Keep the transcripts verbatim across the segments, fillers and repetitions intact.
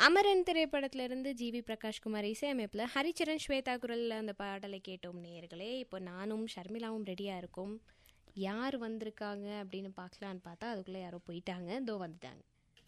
அமரன் திரைப்படத்துல இருந்து ஜிவி பிரகாஷ்குமார் இசையமைப்பில் ஹரிச்சரன் ஸ்வேதா குரலில் அந்த பாடலை கேட்டோம் நேயர்களே. இப்போ நானும் ஷர்மிளாவும் ரெடியாக இருக்கோம். யார் வந்திருக்காங்க அப்படின்னு பார்க்கலான்னு பார்த்தா அதுக்குள்ளே யாரோ போயிட்டாங்க. இதோ வந்துட்டாங்க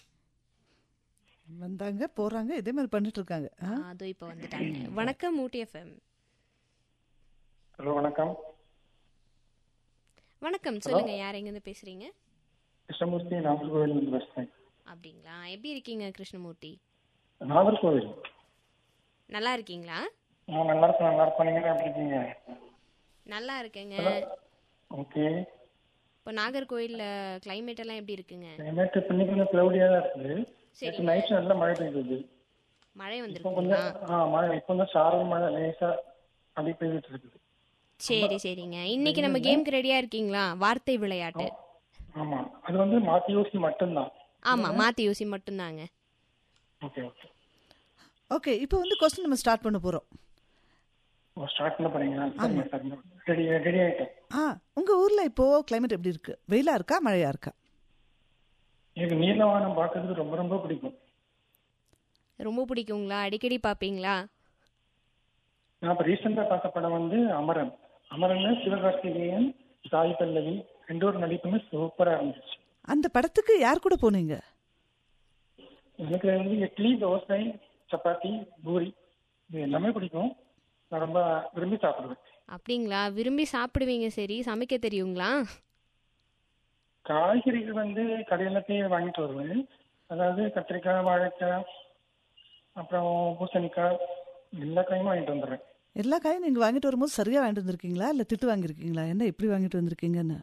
வந்தாங்க போறாங்க இதே மாதிரி பண்ணிட்டு இருக்காங்க. அதோ இப்போ வந்துட்டாங்க. வணக்கம் ஊட்டி எஃப்எம். ஹலோ வணக்கம். வணக்கம், சொல்லுங்க யார் எங்கேருந்து பேசுறீங்க? கிருஷ்ணமூர்த்தி, நாகர்கோவில் பேசுறேன். அப்படிங்களா, எப்படி இருக்கீங்க கிருஷ்ணமூர்த்தி? நாகர்கோவில். நல்லா இருக்கீங்களா? நான் நல்லா இருக்கேன். நல்லா இருப்பேன். நீங்க எப்படி இருக்கீங்க? நல்லா இருக்கேங்க. ஓகே. இப்போ நாகர்கோவில்ல கிளைமேட் எல்லாம் எப்படி இருக்குங்க? கிளைமேட் இன்னைக்கு கொஞ்சம் கிளவுடியா தான் இருக்குது. சரி, நைட் நல்ல மழை பெய்யுது. மழை இப்போ வந்துருக்குங்களா? கொஞ்சம் ஆ மழை இப்போ கொஞ்சம் சாரல் மழை லேசா அப்படி பெய்துட்டு இருக்குது. சரி சரிங்க. இன்னைக்கு நம்ம கேமுக்கு ரெடியா இருக்கீங்களா? வார்த்தை விளையாட்டு. ஆமா, அது வந்து மாத்தி யோசி மட்டும்தான். ஆமா, மாத்தி யோசி மட்டும்தாங்க. ஓகே ஓகே ஓகே, இப்போ வந்து கொஸ்டின் நம்ம ஸ்டார்ட் பண்ண போறோம். ஓ ஸ்டார்ட் பண்ண போறீங்களா? சரிங்க சரிங்க. ரெடி ரெடி ஆயிட்டேன். ஆ உங்க ஊர்ல இப்போ கிளைமேட் எப்படி இருக்கு? வெயிலா இருக்கா மழையா இருக்கா? எனக்கு நீலவானம் பார்க்கறதுக்கு ரொம்ப ரொம்ப பிடிக்கும். ரொம்ப பிடிக்குங்களா? அடிக்கடி பாப்பீங்களா? நான் இப்போ ரீசெண்டாக பார்த்த படம் வந்து அமரன். அமரன் சிவகார்த்திகேயன், சாய் பல்லவி ரெண்டோட நடிப்புமே சூப்பராக இருந்துச்சு. அந்த படத்துக்கு யார் கூட போனீங்க? எனக்கு வந்து இட்லி, தோசை, சப்பாத்தி, பூரி இது எல்லாமே பிடிக்கும். நான் ரொம்ப விரும்பி சாப்பிடுவேன். அப்படிங்களா? விரும்பி சாப்பிடுவீங்க. சரி, சமைக்க தெரியுங்களா? காய்கறிகள் வந்து கடையில போய் வாங்கிட்டு வருவேன். அதாவது கத்திரிக்காய், வாழைக்காய், அப்புறம் பூசணிக்காய் எல்லா காயும் வாங்கிட்டு வந்துடுறேன். எல்லா காயும் நீங்க வாங்கிட்டு வரும்போது சரியா வாங்கிட்டு வந்திருக்கீங்களா இல்ல திட்டு வாங்கிருக்கீங்களா? என்ன இப்படி வாங்கிட்டு வந்திருக்கீங்கன்னு?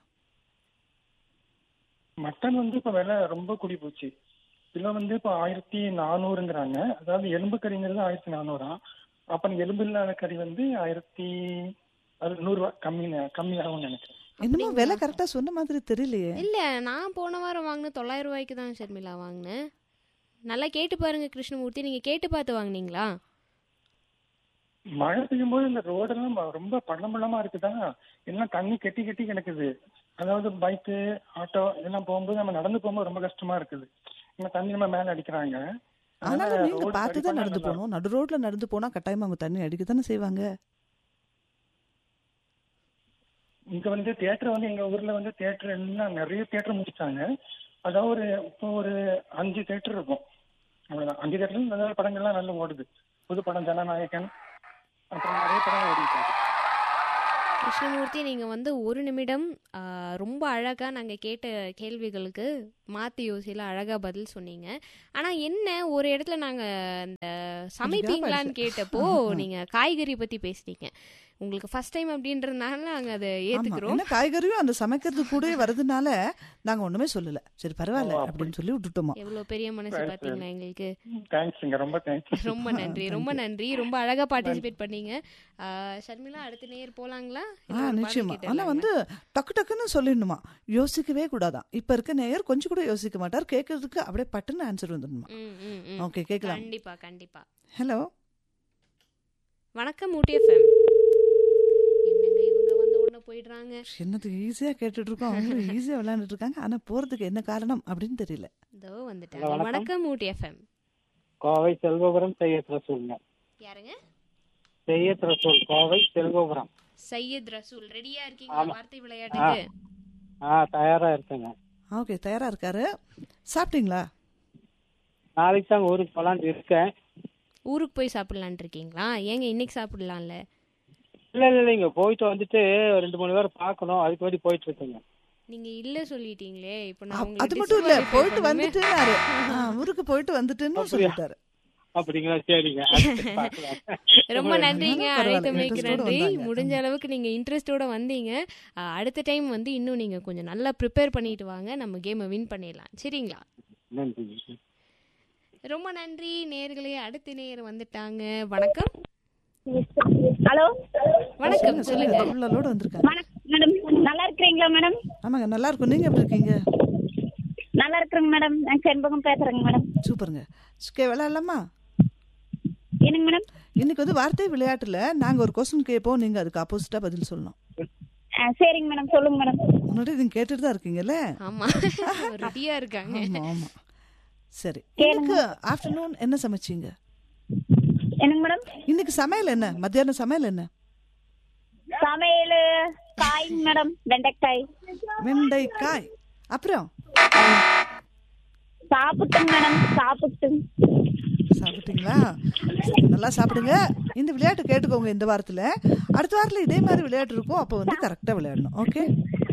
மட்டன் வந்து இப்போ விலை ரொம்ப கூடி போச்சு. கிலோ வந்து இப்போ ஆயிரத்தி நானூறுங்கிறாங்க. அதாவது எலும்பு கறிங்கிறது ஆயிரத்தி நானூறா. அப்ப எலும்பு இல்லாத கறி வந்து ஆயிரத்தி அது நூறு ரூபா கம்மி கம்மியாகும் நினைக்கிறேன். என்னமோ விலை கரெக்டா சொன்ன மாதிரி தெரியலையே. இல்ல, நான் போன வாரம் வாங்கின தொள்ளாயிரம் ரூபாய்க்கு தான் ஷர்மிளா வாங்கினேன். நல்லா கேட்டு பாருங்க கிருஷ்ணமூர்த்தி. நீங்க கேட்டு பார்த்து வாங்கினீங்களா? மழை பெய்யும் போது இந்த ரோடெல்லாம் ரொம்ப பள்ளம் பள்ளமா இருக்குதா, எல்லாம் தண்ணி கெட்டி கெட்டி கிடக்குது. அதாவது பைக்கு, ஆட்டோ இதெல்லாம் போகும்போது நம்ம நடந்து போகும்போது ரொம்ப கஷ்டமா இருக்குது. இந்த தண்ணி நம்ம மேல அடிக்கிறாங்க. ஆனாலும் நீங்க பார்த்துதான் நடந்து போகணும். நடு ரோட்ல நடந்து போனா கட்டாயமா அவங்க தண்ணி அடிக்கத்தானே செய்வாங்க. இங்க வந்து தியேட்டர் வந்து எங்க ஊர்ல வந்து தியேட்டர் எல்லாம் நிறைய தியேட்டர் முடிச்சாங்க. அதாவது ஒரு இப்போ ஒரு அஞ்சு தியேட்டர் இருக்கும். அவ்வளவுதான். அஞ்சு தியேட்டர்ல நல்ல படங்கள்லாம் நல்லா ஓடுது. புது படம் ஜனநாயகன் அப்புறம் நிறைய படம் ஓடிட்டாங்க. கிருஷ்ணமூர்த்தி, நீங்க வந்து ஒரு நிமிடம் ரொம்ப அழகா நாங்க கேட்ட கேள்விகளுக்கு மாத்தி யோசியில அழகா பதில் சொன்னீங்க. ஆனா என்ன ஒரு இடத்துல நாங்க இந்த சமைப்பீங்களான்னு கேட்டப்போ நீங்க காய்கறி பத்தி பேசுறீங்க. உங்களுக்கு ஃபர்ஸ்ட் டைம் அப்படின்றதுனால நாங்க அதை ஏத்துக்கிறோம். காய்கறியும் அந்த சமைக்கிறது கூட வரதுனால நாங்க ஒண்ணுமே சொல்லல. சரி பரவாயில்ல அப்படின்னு சொல்லி விட்டுட்டோமா. எவ்வளவு பெரிய மனசு பாத்தீங்களா எங்களுக்கு. தேங்க்ஸ்ங்க, ரொம்ப தேங்க்ஸ். ரொம்ப நன்றி, ரொம்ப நன்றி. ரொம்ப அழகா பார்ட்டிசிபேட் பண்ணீங்க. ஷர்மிளா, அடுத்த நேர் போலாங்களா? நிச்சயமா. ஆனா வந்து டக்கு டக்குன்னு சொல்லிடணுமா, யோசிக்கவே கூடாதான். இப்ப இருக்க நேயர் கொஞ்சம் கூட யோசிக்க மாட்டார். கேட்கறதுக்கு அப்படியே பட்டுன்னு ஆன்சர் வந்துடணுமா. ஓகே, கேட்கலாம். கண்டிப்பா கண்டிப்பா. ஹலோ வணக்கம் ஊட்டி எஃப்எம். என்னங்க இவங்க வந்த உடனே போயிடுறாங்க. என்னது ஈஸியா கேட்டுட்டு இருக்கோம், அவங்களும் ஈஸியா விளையாண்டுட்டு இருக்காங்க. ஆனா போறதுக்கு என்ன காரணம் அப்படின்னு தெரியல. இதோ வந்துட்டாங்க. வணக்கம் ஊட்டி எஃப்எம். கோவை செல்வபுரம் சையத் ரசூல்ங்க. யாருங்க? சையத் ரசூல், கோவை செல்வபுரம். சையத் ரசூல், ரெடியா இருக்கீங்க வார்த்தை விளையாட்டுக்கு? ஆ தயாரா இருக்கேங்க. ஓகே, தயாரா இருக்காரு. சாப்பிட்டீங்களா? நாளைக்கு தான் ஊருக்கு போலான்னு இருக்கேன். ஊருக்கு போய் சாப்பிடலான் இருக்கீங்களா? ஏங்க இன்னைக்கு சாப்பிடலாம்ல? இல்ல இல்ல இல்லைங்க, போயிட்டு வந்துட்டு ரெண்டு மூணு பேரை பார்க்கணும், அதுக்கு வேண்டி போயிட்டு இருக்கேங்க. நீங்க இல்ல சொல்லிட்டீங்களே. இப்போ நான் உங்களுக்கு அது மட்டும் இல்ல, போயிட்டு வந்துட்டுனாரு. ஊருக்கு போயிட்டு வந்துட்டுன்னு சொல்லிட்டாரு. அப்படிங்களா? சரிங்க, ரொம்ப நன்றிங்க. அழைத்தமைக்கு நன்றி. முடிஞ்ச அளவுக்கு நீங்க இன்ட்ரெஸ்டோட வந்தீங்க. அடுத்த டைம் வந்து இன்னும் நீங்க கொஞ்சம் நல்லா ப்ரிப்பேர் பண்ணிட்டு வாங்க, நம்ம கேமை வின் பண்ணிடலாம். சரிங்களா? நன்றி. ரொம்ப நன்றி நேயர்களே. அடுத்த நேயர் வந்துட்டாங்க. வணக்கம். ஹலோ வணக்கம், சொல்லுங்க. உள்ளலோட வந்திருக்காங்க. மேடம், நல்லா இருக்கீங்களா மேடம்? ஆமாங்க, நல்லா இருக்கும். நீங்க எப்படி இருக்கீங்க? நல்லா இருக்குங்க மேடம். நான் செண்பகம் பேசுறேங்க மேடம். சூப்பருங்க. ஸ்கே விளையாடலாமா? என்னங்க மேடம்? இன்னைக்கு வந்து வார்த்தை விளையாட்டுல நாங்க ஒரு கொஸ்டின் கேட்போம், நீங்க அதுக்கு ஆப்போசிட்டா பதில் சொல்லணும். சரிங்க மேடம், சொல்லுங்க மேடம். முன்னாடி நீங்க கேட்டுட்டு தான் இருக்கீங்கல்ல? ஆமா, ரெடியா இருக்காங்க. ஆமா ஆமா. சரி, கேளுங்க. இன்னைக்கு ஆஃப்டர்நூன் என்ன சமைச்சீங்க? என்னங்க மேடம்? இன்னைக்கு சமையல் என்ன? மத்தியானம் சமையல் என்ன? சமையல் காய்ங்க மேடம், வெண்டைக்காய். வெண்டைக்காய். அப்புறம் சாப்பிட்டுங்க மேடம், சாப்பிட்டு. சாப்பிட்டீங்களா? நல்லா சாப்பிடுங்க. இந்த விளையாட்டு கேட்டுக்கோங்க. இந்த வாரத்துல அடுத்த வாரத்துல இதே மாதிரி விளையாட்டு இருக்கும். அப்போ வந்து கரெக்டா விளையாடணும். Okay?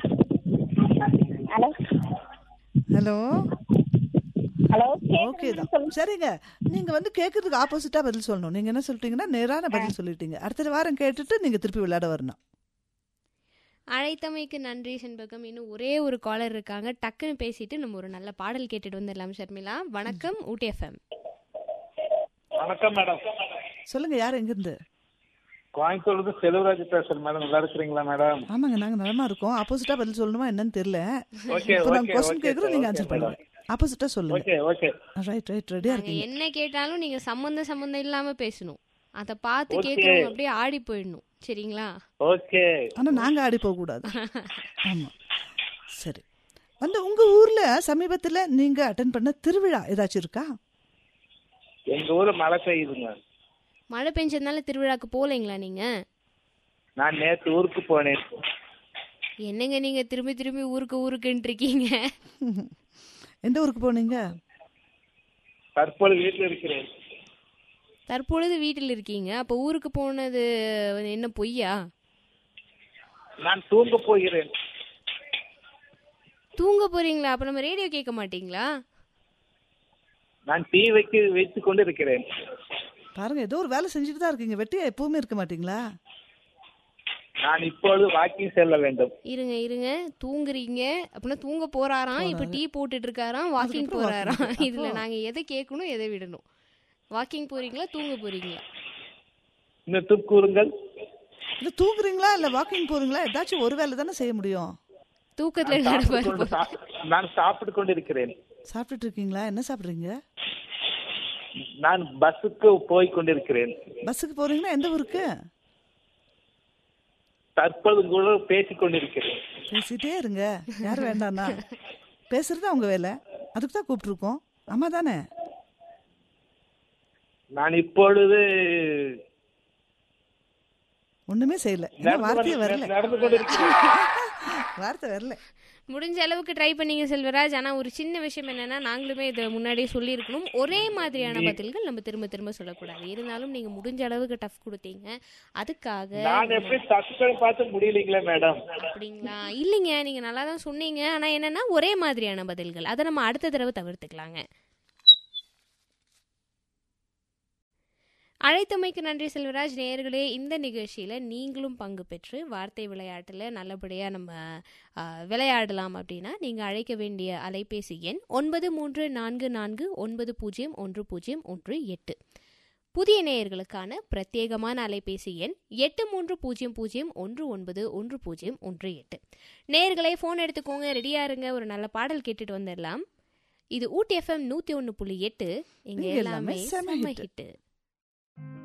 Hello hello. Hello. Okay தான். சரிங்க, நீங்க வந்து கேட்கறதுக்கு ஆப்போசிட்டா பதில் சொல்லணும். நீங்க என்ன சொல்லிட்டீங்கன்னா நேரான பதில் சொல்லிட்டீங்க. அடுத்த வாரம் கேட்டுட்டு நீங்க திருப்பி விளையாட வரணும். அழைத்தமைக்கு நன்றி செண்பகம். இன்னும் ஒரே ஒரு காலர் இருக்காங்க. டக்குன்னு பேசிட்டு நம்ம ஒரு நல்ல பாடல் கேட்டுட்டு வந்துடலாம். ஷர்மிளா, வணக்கம். ஊட்டி எஃப்எம். வணக்கம் மேடம். சொல்லுங்க, யார் எங்க இருந்து? கோயம்புத்தூர்ல இருந்து செல்வராஜ் பேசுறேன் மேடம். நல்லா இருக்கிறீங்களா மேடம்? ஆமாங்க, நாங்க நலமா இருக்கோம். ஆப்போசிட்டா பதில் சொல்லணுமா என்னன்னு தெரியல. ஓகே இப்போ நாங்க ஓகே क्वेश्चन ஓகே கேக்குறோம், நீங்க ஓகே ஆன்சர் மேடம். பண்ணுங்க. ஆப்போசிட்டா சொல்லுங்க. ஓகே ஓகே ரைட் ரைட் ரெடியா நாங்க இருக்கீங்க. என்ன கேட்டாலும் நீங்க சம்பந்தம் சம்பந்தம் இல்லாம பேசணும். அதை பார்த்து ஓகே. கேட்கறவங்க அப்படியே ஆடி போயிடணும். சரிங்களா? ஓகே. ஆனா நாங்க ஆடி போக கூடாது. ஆமா. சரி, வந்து உங்க ஊர்ல சமீபத்துல நீங்க அட்டென்ட் பண்ண திருவிழா ஏதாச்சும் இருக்கா? எங்க ஊர்ல மழை பெய்யுதுங்க. மழை பெஞ்சதுனால திருவிழாக்கு போலீங்களா நீங்க? நான் நேத்து ஊருக்கு போனேன். என்னங்க நீங்க திரும்பி திரும்பி ஊருக்கு ஊருக்குன்னு இருக்கீங்க? எந்த ஊருக்கு போனீங்க? தற்போது வீட்டில் இருக்கிறேன். தற்பொழுது வீட்டில் இருக்கீங்க. அப்போ ஊருக்கு போனது என்ன பொய்யா? நான் தூங்க போகிறேன். தூங்க போறீங்களா? அப்ப நம்ம ரேடியோ கேட்க மாட்டீங்களா? நான் டீ வைக்க வைத்துக் கொண்டு இருக்கிறேன். பாருங்க, ஏதோ ஒரு வேலை செஞ்சுட்டு தான் இருக்கீங்க. வெட்டியா எப்பவுமே இருக்க மாட்டீங்களா? நான் இப்பொழுது வாக்கிங் செல்ல வேண்டும். இருங்க இருங்க, தூங்குறீங்க அப்படின்னா தூங்க போறாராம். இப்ப டீ போட்டுட்டு இருக்காராம், வாக்கிங் அதுக்கப்புறம் போறாராம். walking. இதுல நாங்க எதை கேட்கணும் எதை விடணும்? வாக்கிங் போறீங்களா தூங்க போறீங்களா? இன்னும் தூக்குங்கள். இல்ல தூங்குறீங்களா இல்ல வாக்கிங் போறீங்களா? ஏதாச்சும் ஒரு வேலை தானே செய்ய முடியும். தூக்கத்துல நான் சாப்பிட்டு நடுப்பாரு கொண்டு சா- நான் சாப்பிட்டு கொண்டு இருக்கிறேன். சாப்பிட்டுட்டு இருக்கீங்களா? என்ன சாப்பிடுறீங்க? நான் பஸ்ஸுக்கு போய் கொண்டிருக்கிறேன். பஸ்ஸுக்கு போறீங்கன்னா எந்த ஊருக்கு? தற்போது கூட பேசிக் கொண்டிருக்கிறேன். பேசிட்டே இருங்க, யாரும் வேண்டாம்னா. பேசுறது அவங்க வேலை, அதுக்கு தான் கூப்பிட்டுருக்கோம். ஆமா தானே? நான் இப்பொழுது ஒண்ணுமே செய்யல. என்ன நடந்து வார்த்தையே கொண்டு- வரல. நடந்து கொண்டிருக்கிறேன். வார்த்தை வரல. முடிஞ்ச அளவுக்கு ட்ரை பண்ணீங்க செல்வராஜ். ஆனா ஒரு சின்ன விஷயம் என்னன்னா, நாங்களுமே இதை முன்னாடியே சொல்லியிருக்கணும். ஒரே மாதிரியான பதில்கள் நம்ம திரும்ப திரும்ப சொல்லக்கூடாது. இருந்தாலும் நீங்க முடிஞ்ச அளவுக்கு டஃப் கொடுத்தீங்க. அதுக்காக நான் எப்படி தக்குகளை பார்த்து முடியலீங்களே மேடம். அப்படிங்களா? இல்லைங்க, நீங்க நல்லா தான் சொன்னீங்க. ஆனா என்னன்னா ஒரே மாதிரியான பதில்கள், அதை நம்ம அடுத்த தடவை தவிர்த்துக்கலாங்க. அழைத்தமைக்கு நன்றி செல்வராஜ். நேயர்களே, இந்த நிகழ்ச்சியில் நீங்களும் பங்கு பெற்று வார்த்தை விளையாட்டில் நல்லபடியாக நம்ம ஆ, விளையாடலாம் அப்படின்னா நீங்கள் அழைக்க வேண்டிய அலைபேசி எண் ஒன்பது மூன்று நான்கு நான்கு ஒன்பது பூஜ்ஜியம் ஒன்று பூஜ்ஜியம் ஒன்று எட்டு. புதிய நேயர்களுக்கான பிரத்யேகமான அலைபேசி எண் எட்டு மூன்று பூஜ்ஜியம் பூஜ்ஜியம் ஒன்று ஒன்பது ஒன்று பூஜ்ஜியம் ஒன்று எட்டு. நேயர்களே, ஃபோன் எடுத்துக்கோங்க, ரெடியாக இருங்க. ஒரு நல்ல பாடல் கேட்டுட்டு வந்துடலாம். இது ஊட்டி எஃப்எம் நூற்றி ஒன்று புள்ளி எட்டு. இங்கே இங்க எல்லாமே எல்லாமே செம செம hit. ஹிட்டு.